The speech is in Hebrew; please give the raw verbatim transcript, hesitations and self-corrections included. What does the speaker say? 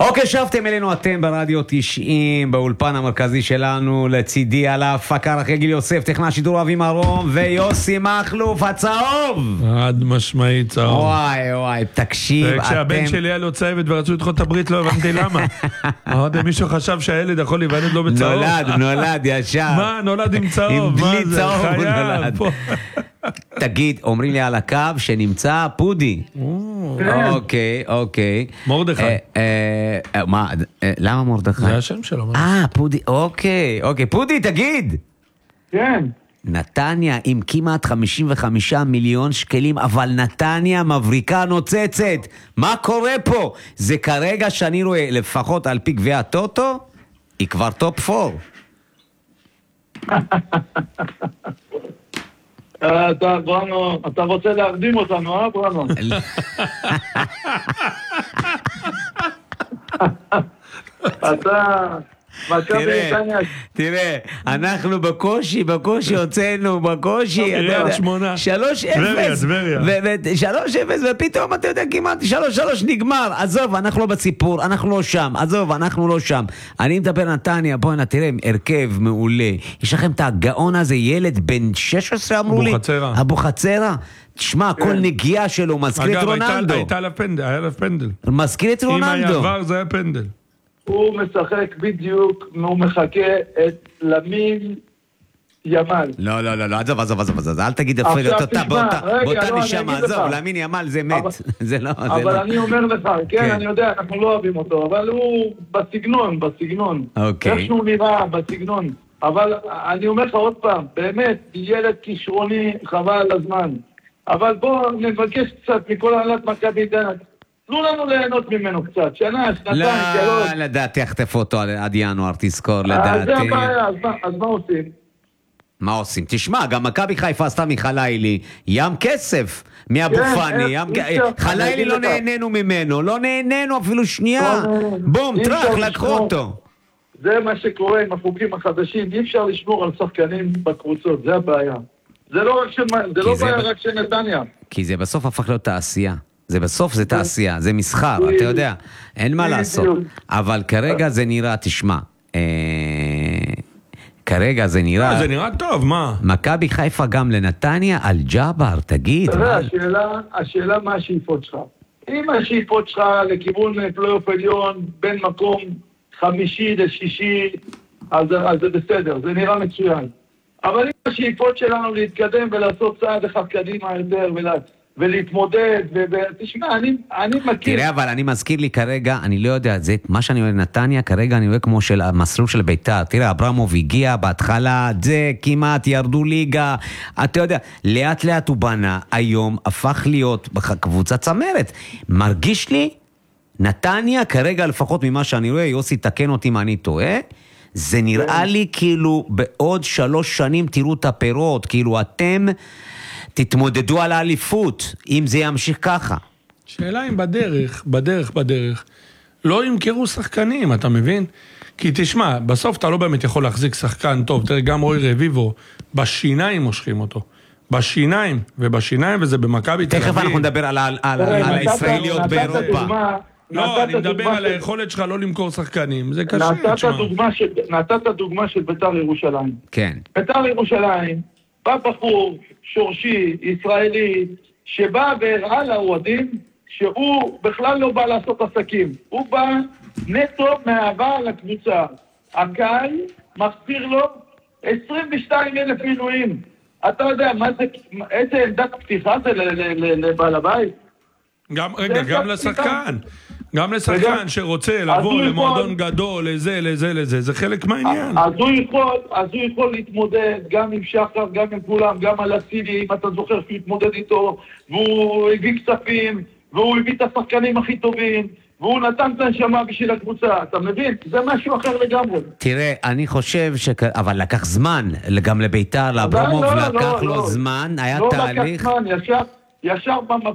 אוקיי, שבתם אלינו אתם ברדיו תשעים, באולפן המרכזי שלנו, לצידי על ההפקה רחל גיל יוסף, טכנאי השידור אבי מרום, ויוסי מחלוף, הצהוב! עד משמעי צהוב. וואי וואי, תקשיב, אתם... כשהבן שלי היה לו צהבת ורצו לדחות את הברית, לא הבנתי למה. עוד מישהו חשב שהילד יכול להיוולד לו בצהוב. נולד, נולד, ישר. מה, נולד עם צהוב? עם בלי צהוב הוא נולד. תגיד, אומרים לי על הקו שנמצא פודי. אוקיי, אוקיי. מורדכי. מה, למה מורדכי? זה השם שלו. אה, פודי, אוקיי, אוקיי. פודי, תגיד. כן. נתניה עם כמעט חמישים וחמישה מיליון שקלים, אבל נתניה מבריקה נוצצת. מה קורה פה? זה כרגע שאני רואה, לפחות על פי גביע הטוטו, היא כבר טופ פור. אתה, בראנו, אתה רוצה להרדים אותנו, אה, בראנו? אתה... תראה, תראה, אנחנו בקושי, בקושי הוצאנו, בקושי, שלוש אפס, שלוש אפס, ופתאום אתה יודע, כמעט שלוש שלוש נגמר. עזוב, אנחנו לא בציפור, אנחנו לא שם, עזוב, אנחנו לא שם. אני מדבר נתניה, בואי נתראה, הרכב מעולה. יש לכם את הגאון הזה, ילד בן שש עשרה אמרו לי, אבו חצרה. אבו חצרה. תשמע, כל נגיעה שלו מזכיר את רונלדו. הייתה לה פנדל, היה לה פנדל. מזכיר את רונלדו. אם היה עבר, זה היה פנדל. הוא משחק בדיוק, הוא מחכה את למין ימל. לא, לא, לא, עזוב, עזוב, עזוב, אל תגיד אפילו אותה, באותה נשמה, עזוב, למין ימל זה מת. אבל אני אומר לך, כן, אני יודע, אנחנו לא אוהבים אותו, אבל הוא בסגנון, בסגנון. איך שהוא נראה, בסגנון. אבל אני אומר לך עוד פעם, באמת, ילד כישרוני, חבל על הזמן. אבל בואו נבקש קצת מכל העלת מכבי דעת. תנו לנו ליהנות ממנו קצת, שנה, שנתיים, שלוש. לא, לדעתי יחטפו אותו עד ינואר, תזכור, לדעתי. אז זה הבעיה, אז מה עושים? מה עושים? תשמע, גם מכבי חיפה עשתה מחלילי, ים כסף מאבו פאני, חלילי לא נהנינו ממנו, לא נהנינו אפילו שנייה. בום, טרח, לקחו אותו. זה מה שקורה עם החוקים החדשים, אי אפשר לשמור על שחקנים בקבוצות, זה הבעיה. זה לא בעיה רק של נתניה. כי זה בסוף הפך להיות תעשייה. זה בסוף זה תעשייה, זה מסחר, אתה יודע, אין מה לעשות. אבל כרגע זה נראה, תשמע, כרגע זה נראה... זה נראה טוב, מה? מכבי חיפה גם לנתניה על ג'אבר, תגיד. השאלה מה השאיפות שלך. אם השאיפות שלך לכיוון פלייאוף עליון, בין מקום חמישי לשישי, אז זה בסדר, זה נראה מצוין. אבל אם השאיפות שלנו להתקדם ולעשות צעד אחד קדימה יותר ולעשות... ולהתמודד, ותשמע, אני, אני מכיר... תראה, אבל אני מזכיר לי כרגע, אני לא יודע, זה, מה שאני רואה נתניה, כרגע אני רואה כמו של המסלול של ביתר, תראה, אברמוב הגיע בהתחלה, זה כמעט ירדו ליגה, אתה יודע, לאט לאט הוא בנה, היום הפך להיות קבוצה צמרת, מרגיש לי, נתניה כרגע לפחות ממה שאני רואה, יוסי תקן אותי מה אני טועה, זה נראה לי כאילו בעוד שלוש שנים תראו את הפירות, כאילו אתם... תתמודדו על האליפות, אם זה ימשיך ככה. שאלה אם בדרך, בדרך, בדרך, לא ימכרו שחקנים, אתה מבין? כי תשמע, בסוף אתה לא באמת יכול להחזיק שחקן טוב, תראה, גם רוי רביבו, בשיניים מושכים אותו. בשיניים, ובשיניים, וזה במכבי תל אביב. תכף אנחנו נדבר על הישראליות באירופה. לא, אני מדבר על היכולת שלך לא למכור שחקנים, זה קשה. נתת דוגמה של ביתר ירושלים. כן. ביתר ירושלים, בא בחור שורשי, ישראלי, שבא והראה לאוהדים שהוא בכלל לא בא לעשות עסקים. הוא בא נטו מאהבה לקבוצה. הקהל מחזיר לו עשרים ושתיים אלף מנויים. אתה יודע מה זה, איזה עמדת פתיחה זה לבעל הבית? גם, רגע, גם לשחקן. גם לשחקן שרוצה לבוא למועדון גדול, לזה, לזה, לזה, זה חלק מהעניין. אז הוא יכול, אז הוא יכול להתמודד גם עם שחר, גם עם כולם, גם על הסיני, אם אתה זוכר שהוא התמודד איתו, והוא הביא כספים, והוא הביא את השחקנים הכי טובים, והוא נתן את הנשמה בשביל הקבוצה, אתה מבין? זה משהו אחר לגמרי. תראה, אני חושב ש... אבל לקח זמן, גם לביתר, לאברמוב, לקח לו זמן, היה תהליך... לא לקח זמן, ישר... ישר